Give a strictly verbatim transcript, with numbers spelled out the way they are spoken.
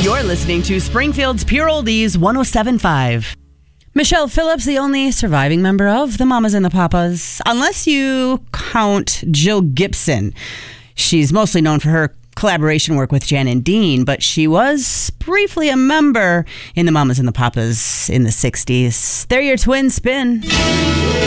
You're listening to Springfield's Pure Oldies one oh seven point five. Michelle Phillips, the only surviving member of the Mamas and the Papas, unless you count Jill Gibson. She's mostly known for her collaboration work with Jan and Dean, but she was briefly a member in the Mamas and the Papas in the sixties. They're your twin spin.